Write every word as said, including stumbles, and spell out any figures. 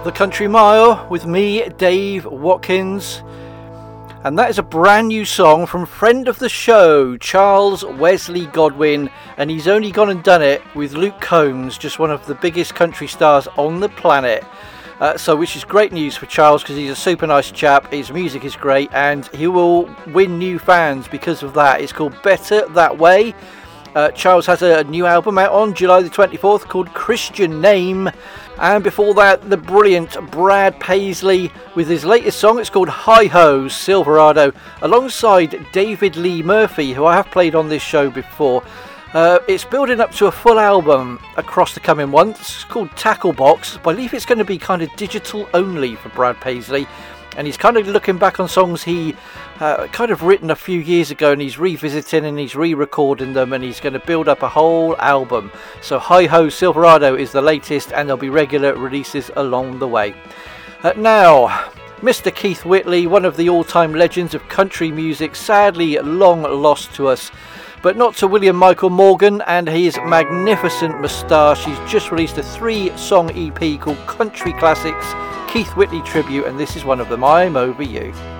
The Country Mile with me, Dave Watkins. And that is a brand new song from friend of the show, Charles Wesley Godwin. And he's only gone and done it with Luke Combs, just one of the biggest country stars on the planet. Uh, so which is great news for Charles, because he's a super nice chap, his music is great, and he will win new fans because of that. It's called Better That Way. Uh, Charles has a new album out on July the twenty-fourth called Christian Name. And before that, the brilliant Brad Paisley with his latest song. It's called Hi Ho Silverado, alongside David Lee Murphy, who I have played on this show before. Uh, it's building up to a full album across the coming months. It's called Tackle Box. I believe it's going to be kind of digital only for Brad Paisley. And he's kind of looking back on songs he uh, kind of written a few years ago, and he's revisiting and he's re-recording them, and he's going to build up a whole album. So Hi Ho Silverado is the latest, and there'll be regular releases along the way. Uh, now, Mister Keith Whitley, one of the all-time legends of country music, sadly long lost to us. But not to William Michael Morgan and his magnificent moustache. He's just released a three-song E P called Country Classics, Keith Whitley Tribute, and this is one of them, I'm Over You.